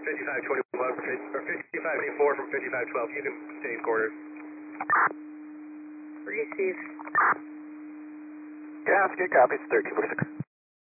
5521 or 5524 from 5512. You can stay in quarters. Receive. Gasket copies 1346.